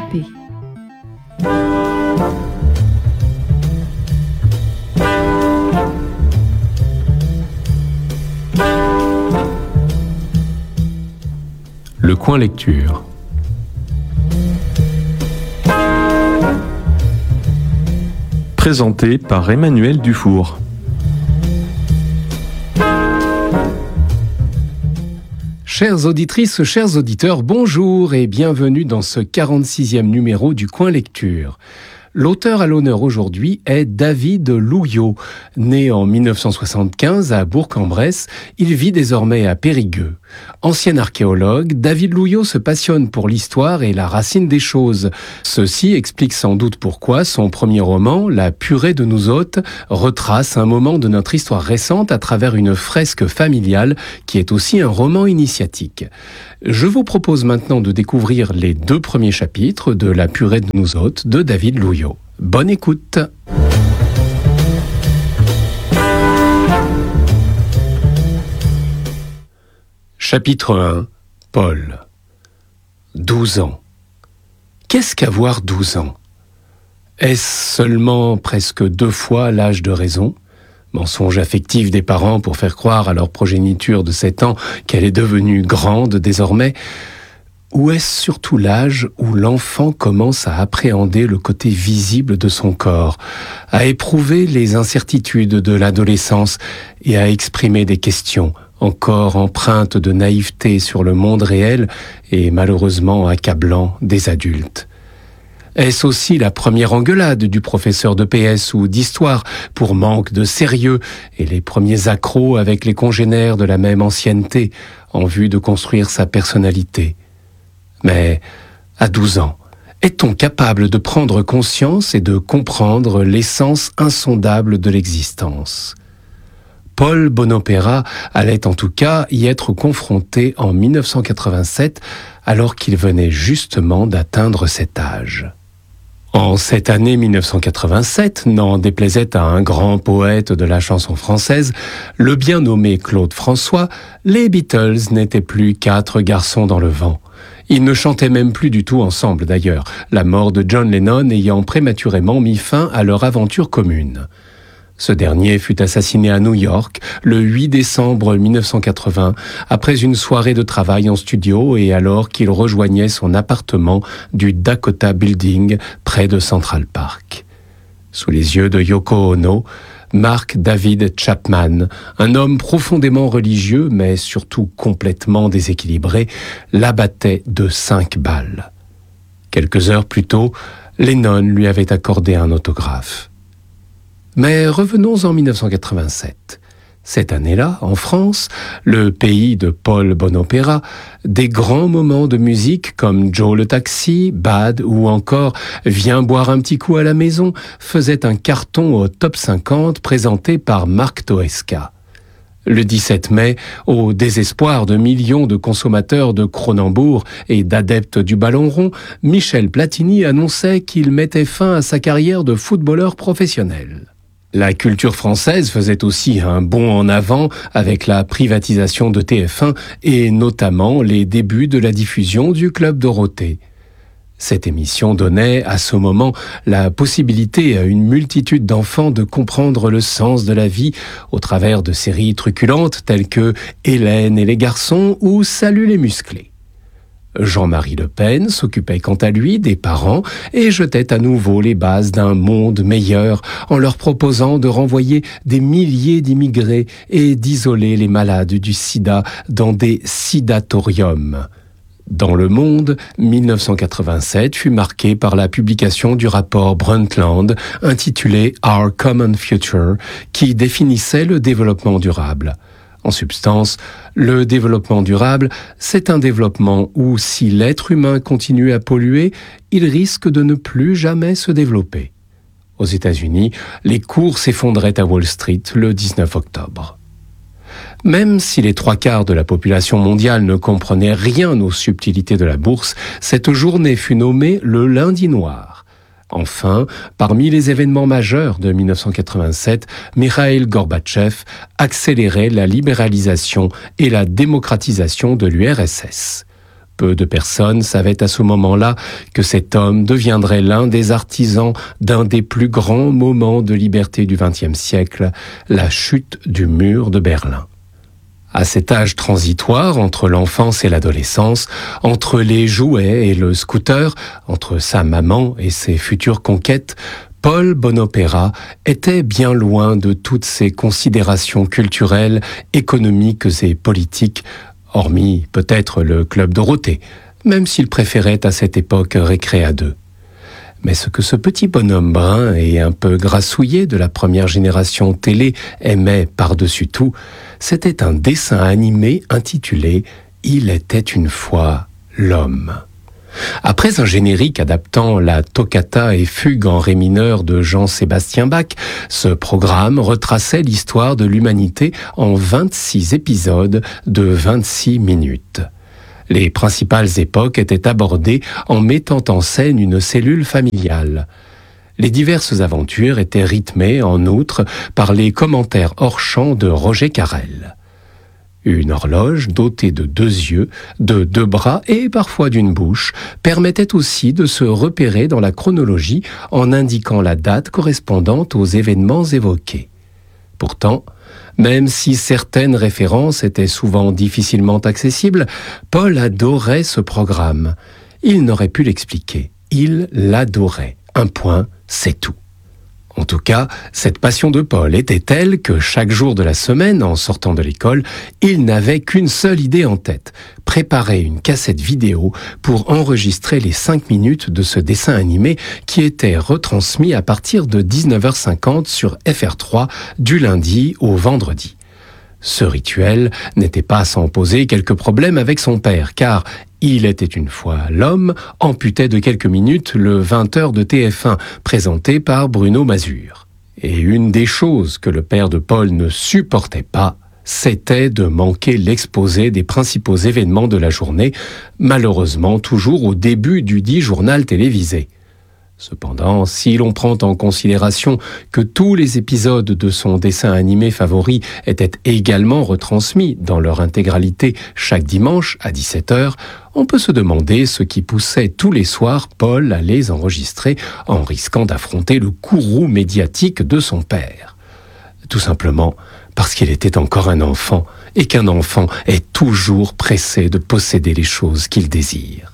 P. Le coin lecture. Présenté par Emmanuel Dufour. Chères auditrices, chers auditeurs, bonjour et bienvenue dans ce 46e numéro du Coin Lecture. L'auteur à l'honneur aujourd'hui est David Louillot. Né en 1975 à Bourg-en-Bresse, il vit désormais à Périgueux. Ancien archéologue, David Louillot se passionne pour l'histoire et la racine des choses. Ceci explique sans doute pourquoi son premier roman, La purée de nous hôtes, retrace un moment de notre histoire récente à travers une fresque familiale qui est aussi un roman initiatique. Je vous propose maintenant de découvrir les 2 premiers chapitres de La purée de nous hôtes de David Louillot. Bonne écoute! Chapitre 1. Paul. 12 ans. Qu'est-ce qu'avoir 12 ans? Est-ce seulement presque 2 fois l'âge de raison? Mensonge affectif des parents pour faire croire à leur progéniture de 7 ans qu'elle est devenue grande désormais? Ou est-ce surtout l'âge où l'enfant commence à appréhender le côté visible de son corps, à éprouver les incertitudes de l'adolescence et à exprimer des questions encore empreintes de naïveté sur le monde réel et malheureusement accablant des adultes? Est-ce aussi la première engueulade du professeur de PS ou d'histoire pour manque de sérieux et les premiers accrocs avec les congénères de la même ancienneté en vue de construire sa personnalité? Mais à 12 ans, est-on capable de prendre conscience et de comprendre l'essence insondable de l'existence? Paul Bonopera allait en tout cas y être confronté en 1987 alors qu'il venait justement d'atteindre cet âge. En cette année 1987, n'en déplaisait à un grand poète de la chanson française, le bien nommé Claude François, les Beatles n'étaient plus 4 garçons dans le vent. Ils ne chantaient même plus du tout ensemble d'ailleurs, la mort de John Lennon ayant prématurément mis fin à leur aventure commune. Ce dernier fut assassiné à New York le 8 décembre 1980, après une soirée de travail en studio et alors qu'il rejoignait son appartement du Dakota Building près de Central Park. Sous les yeux de Yoko Ono, Mark David Chapman, un homme profondément religieux mais surtout complètement déséquilibré, l'abattait de 5 balles. Quelques heures plus tôt, Lennon lui avait accordé un autographe. Mais revenons en 1987. Cette année-là, en France, le pays de Paul Bonopera, des grands moments de musique comme Joe le Taxi, Bad ou encore Viens boire un petit coup à la maison faisaient un carton au top 50 présenté par Marc Toesca. Le 17 mai, au désespoir de millions de consommateurs de Cronenbourg et d'adeptes du ballon rond, Michel Platini annonçait qu'il mettait fin à sa carrière de footballeur professionnel. La culture française faisait aussi un bond en avant avec la privatisation de TF1 et notamment les débuts de la diffusion du Club Dorothée. Cette émission donnait à ce moment la possibilité à une multitude d'enfants de comprendre le sens de la vie au travers de séries truculentes telles que Hélène et les garçons ou Salut les musclés. Jean-Marie Le Pen s'occupait quant à lui des parents et jetait à nouveau les bases d'un monde meilleur en leur proposant de renvoyer des milliers d'immigrés et d'isoler les malades du sida dans des sidatoriums. Dans Le Monde, 1987 fut marqué par la publication du rapport Brundtland intitulé Our Common Future qui définissait le développement durable. En substance, le développement durable, c'est un développement où, si l'être humain continue à polluer, il risque de ne plus jamais se développer. Aux États-Unis, les cours s'effondraient à Wall Street le 19 octobre. Même si les 3/4 de la population mondiale ne comprenaient rien aux subtilités de la bourse, cette journée fut nommée le lundi noir. Enfin, parmi les événements majeurs de 1987, Mikhaïl Gorbatchev accélérait la libéralisation et la démocratisation de l'URSS. Peu de personnes savaient à ce moment-là que cet homme deviendrait l'un des artisans d'un des plus grands moments de liberté du XXe siècle, la chute du mur de Berlin. À cet âge transitoire entre l'enfance et l'adolescence, entre les jouets et le scooter, entre sa maman et ses futures conquêtes, Paul Bonopera était bien loin de toutes ces considérations culturelles, économiques et politiques, hormis peut-être le Club Dorothée, même s'il préférait à cette époque récré à deux. Mais ce que ce petit bonhomme brun et un peu grassouillé de la première génération télé aimait par-dessus tout, c'était un dessin animé intitulé « Il était une fois l'homme ». Après un générique adaptant la toccata et fugue en ré mineur de Jean-Sébastien Bach, ce programme retraçait l'histoire de l'humanité en 26 épisodes de 26 minutes. Les principales époques étaient abordées en mettant en scène une cellule familiale. Les diverses aventures étaient rythmées, en outre, par les commentaires hors champ de Roger Carrel. Une horloge dotée de 2 yeux, de 2 bras et parfois d'une bouche permettait aussi de se repérer dans la chronologie en indiquant la date correspondante aux événements évoqués. Pourtant, même si certaines références étaient souvent difficilement accessibles, Paul adorait ce programme. Il n'aurait pu l'expliquer. Il l'adorait. Un point, c'est tout. En tout cas, cette passion de Paul était telle que chaque jour de la semaine, en sortant de l'école, il n'avait qu'une seule idée en tête, préparer une cassette vidéo pour enregistrer les 5 minutes de ce dessin animé qui était retransmis à partir de 19h50 sur FR3 du lundi au vendredi. Ce rituel n'était pas sans poser quelques problèmes avec son père, car Il était une fois l'homme amputait de quelques minutes le 20h de TF1, présenté par Bruno Mazur. Et une des choses que le père de Paul ne supportait pas, c'était de manquer l'exposé des principaux événements de la journée, malheureusement toujours au début du dit journal télévisé. Cependant, si l'on prend en considération que tous les épisodes de son dessin animé favori étaient également retransmis dans leur intégralité chaque dimanche à 17h, on peut se demander ce qui poussait tous les soirs Paul à les enregistrer en risquant d'affronter le courroux médiatique de son père. Tout simplement parce qu'il était encore un enfant et qu'un enfant est toujours pressé de posséder les choses qu'il désire.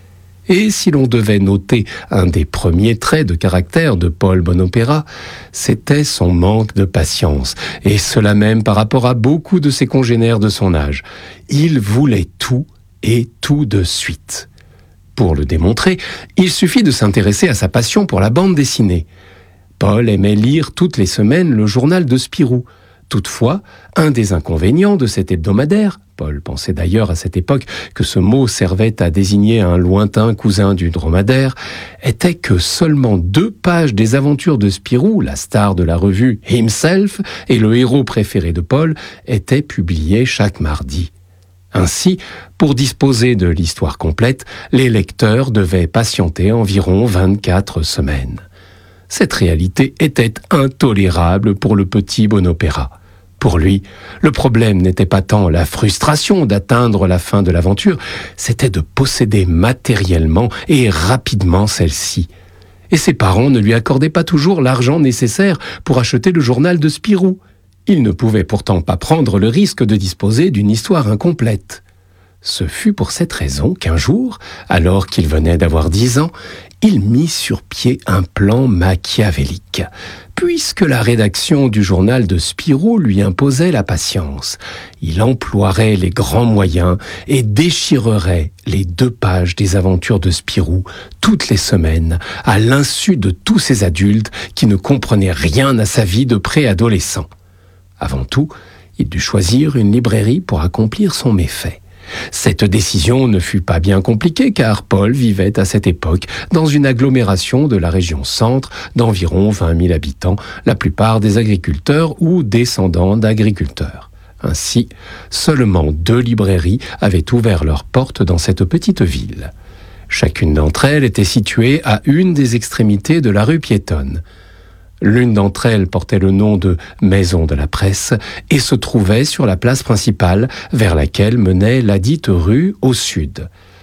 Et si l'on devait noter un des premiers traits de caractère de Paul Bonopera, c'était son manque de patience, et cela même par rapport à beaucoup de ses congénères de son âge. Il voulait tout et tout de suite. Pour le démontrer, il suffit de s'intéresser à sa passion pour la bande dessinée. Paul aimait lire toutes les semaines le journal de Spirou. Toutefois, un des inconvénients de cet hebdomadaire, Paul pensait d'ailleurs à cette époque que ce mot servait à désigner un lointain cousin du dromadaire, était que seulement 2 pages des aventures de Spirou, la star de la revue Himself et le héros préféré de Paul, étaient publiées chaque mardi. Ainsi, pour disposer de l'histoire complète, les lecteurs devaient patienter environ 24 semaines. Cette réalité était intolérable pour le petit Bonopera. Pour lui, le problème n'était pas tant la frustration d'atteindre la fin de l'aventure, c'était de posséder matériellement et rapidement celle-ci. Et ses parents ne lui accordaient pas toujours l'argent nécessaire pour acheter le journal de Spirou. Il ne pouvait pourtant pas prendre le risque de disposer d'une histoire incomplète. Ce fut pour cette raison qu'un jour, alors qu'il venait d'avoir 10 ans, il mit sur pied un plan machiavélique. Puisque la rédaction du journal de Spirou lui imposait la patience, il emploierait les grands moyens et déchirerait les 2 pages des aventures de Spirou toutes les semaines, à l'insu de tous ces adultes qui ne comprenaient rien à sa vie de préadolescent. Avant tout, il dut choisir une librairie pour accomplir son méfait. Cette décision ne fut pas bien compliquée car Paul vivait à cette époque dans une agglomération de la région centre d'environ 20 000 habitants, la plupart des agriculteurs ou descendants d'agriculteurs. Ainsi, seulement 2 librairies avaient ouvert leurs portes dans cette petite ville. Chacune d'entre elles était située à une des extrémités de la rue piétonne. L'une d'entre elles portait le nom de Maison de la Presse et se trouvait sur la place principale vers laquelle menait ladite rue au sud.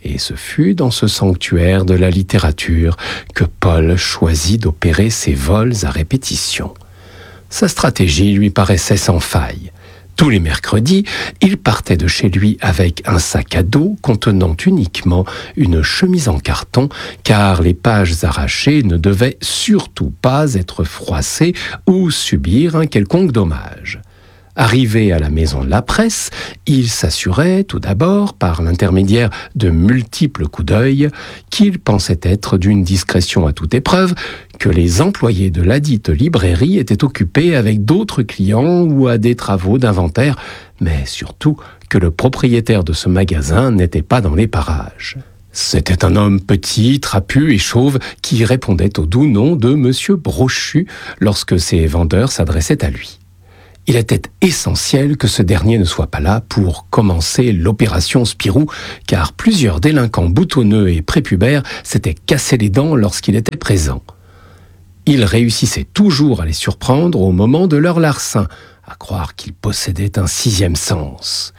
Et ce fut dans ce sanctuaire de la littérature que Paul choisit d'opérer ses vols à répétition. Sa stratégie lui paraissait sans faille. Tous les mercredis, il partait de chez lui avec un sac à dos contenant uniquement une chemise en carton, car les pages arrachées ne devaient surtout pas être froissées ou subir un quelconque dommage. Arrivé à la maison de la presse, il s'assurait tout d'abord, par l'intermédiaire de multiples coups d'œil, qu'il pensait être d'une discrétion à toute épreuve, que les employés de ladite librairie étaient occupés avec d'autres clients ou à des travaux d'inventaire, mais surtout que le propriétaire de ce magasin n'était pas dans les parages. C'était un homme petit, trapu et chauve qui répondait au doux nom de Monsieur Brochu lorsque ses vendeurs s'adressaient à lui. Il était essentiel que ce dernier ne soit pas là pour commencer l'opération Spirou, car plusieurs délinquants boutonneux et prépubères s'étaient cassés les dents lorsqu'il était présent. Il réussissait toujours à les surprendre au moment de leur larcin, à croire qu'il possédait un sixième sens.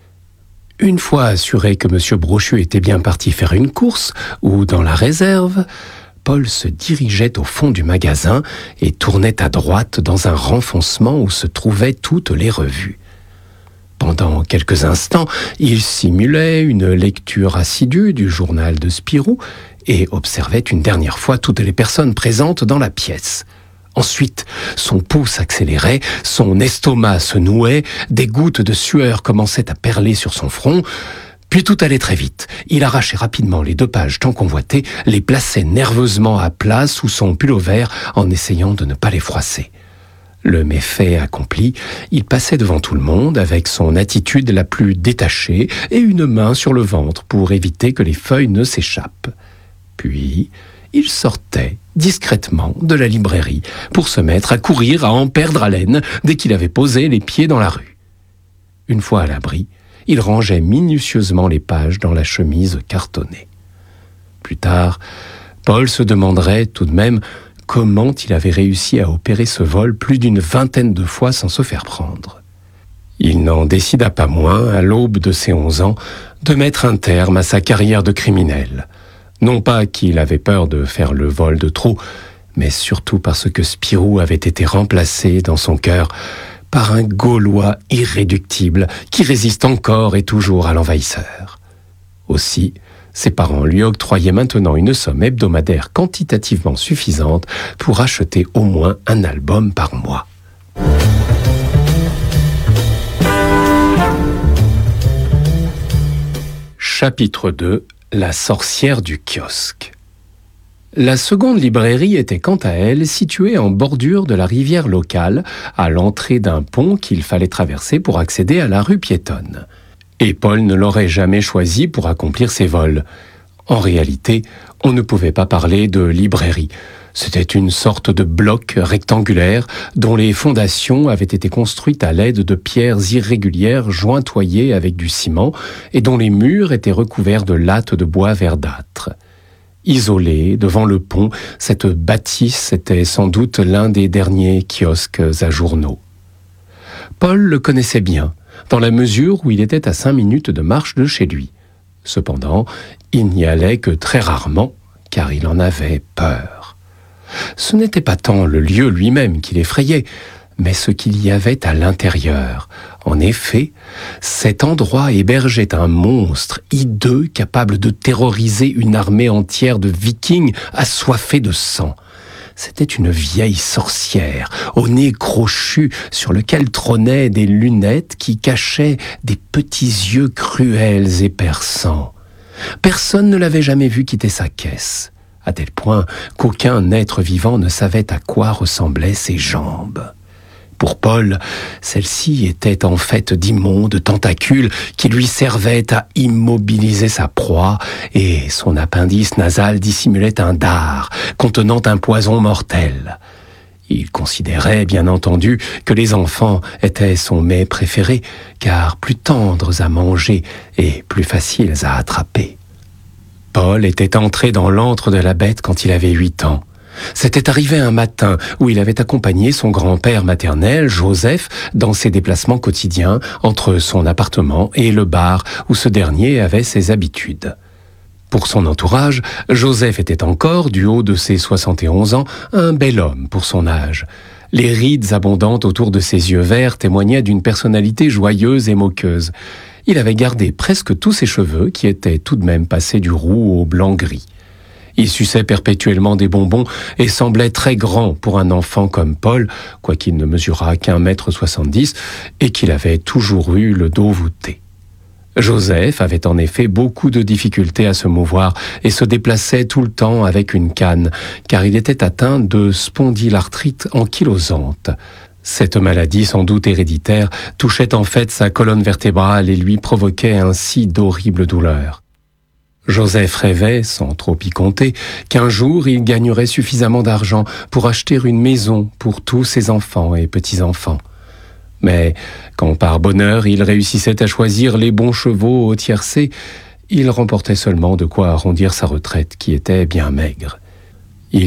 Une fois assuré que M. Brochu était bien parti faire une course, ou dans la réserve, Paul se dirigeait au fond du magasin et tournait à droite dans un renfoncement où se trouvaient toutes les revues. Pendant quelques instants, il simulait une lecture assidue du journal de Spirou et observait une dernière fois toutes les personnes présentes dans la pièce. Ensuite, son pouls s'accélérait, son estomac se nouait, des gouttes de sueur commençaient à perler sur son front. Puis tout allait très vite. Il arrachait rapidement les 2 pages tant convoitées, les plaçait nerveusement à plat sous son pull-over en essayant de ne pas les froisser. Le méfait accompli, il passait devant tout le monde avec son attitude la plus détachée et une main sur le ventre pour éviter que les feuilles ne s'échappent. Puis, il sortait discrètement de la librairie pour se mettre à courir à en perdre haleine dès qu'il avait posé les pieds dans la rue. Une fois à l'abri, il rangeait minutieusement les pages dans la chemise cartonnée. Plus tard, Paul se demanderait tout de même comment il avait réussi à opérer ce vol plus d'une 20aine de fois sans se faire prendre. Il n'en décida pas moins, à l'aube de ses 11 ans, de mettre un terme à sa carrière de criminel. Non pas qu'il avait peur de faire le vol de trop, mais surtout parce que Spirou avait été remplacé dans son cœur par un Gaulois irréductible qui résiste encore et toujours à l'envahisseur. Aussi, ses parents lui octroyaient maintenant une somme hebdomadaire quantitativement suffisante pour acheter au moins un album par mois. Chapitre 2 : La sorcière du kiosque. La seconde librairie était quant à elle située en bordure de la rivière locale, à l'entrée d'un pont qu'il fallait traverser pour accéder à la rue piétonne. Et Paul ne l'aurait jamais choisi pour accomplir ses vols. En réalité, on ne pouvait pas parler de librairie. C'était une sorte de bloc rectangulaire dont les fondations avaient été construites à l'aide de pierres irrégulières jointoyées avec du ciment et dont les murs étaient recouverts de lattes de bois verdâtre. Isolée devant le pont, cette bâtisse était sans doute l'un des derniers kiosques à journaux. Paul le connaissait bien, dans la mesure où il était à 5 minutes de marche de chez lui. Cependant, il n'y allait que très rarement, car il en avait peur. Ce n'était pas tant le lieu lui-même qui l'effrayait, mais ce qu'il y avait à l'intérieur. En effet, cet endroit hébergeait un monstre hideux capable de terroriser une armée entière de Vikings assoiffés de sang. C'était une vieille sorcière, au nez crochu, sur lequel trônaient des lunettes qui cachaient des petits yeux cruels et perçants. Personne ne l'avait jamais vue quitter sa caisse, à tel point qu'aucun être vivant ne savait à quoi ressemblaient ses jambes. Pour Paul, celle-ci était en fait d'immondes tentacules qui lui servaient à immobiliser sa proie, et son appendice nasal dissimulait un dard contenant un poison mortel. Il considérait, bien entendu, que les enfants étaient son mets préféré, car plus tendres à manger et plus faciles à attraper. Paul était entré dans l'antre de la bête quand il avait 8 ans. C'était arrivé un matin où il avait accompagné son grand-père maternel, Joseph, dans ses déplacements quotidiens entre son appartement et le bar où ce dernier avait ses habitudes. Pour son entourage, Joseph était encore, du haut de ses 71 ans, un bel homme pour son âge. Les rides abondantes autour de ses yeux verts témoignaient d'une personnalité joyeuse et moqueuse. Il avait gardé presque tous ses cheveux qui étaient tout de même passés du roux au blanc-gris. Il suçait perpétuellement des bonbons et semblait très grand pour un enfant comme Paul, quoiqu'il ne mesurât qu'1,70 m et qu'il avait toujours eu le dos voûté. Joseph avait en effet beaucoup de difficultés à se mouvoir et se déplaçait tout le temps avec une canne, car il était atteint de spondylarthrite ankylosante. Cette maladie, sans doute héréditaire, touchait en fait sa colonne vertébrale et lui provoquait ainsi d'horribles douleurs. Joseph rêvait, sans trop y compter, qu'un jour il gagnerait suffisamment d'argent pour acheter une maison pour tous ses enfants et petits-enfants. Mais quand par bonheur il réussissait à choisir les bons chevaux au tiercé, il remportait seulement de quoi arrondir sa retraite qui était bien maigre.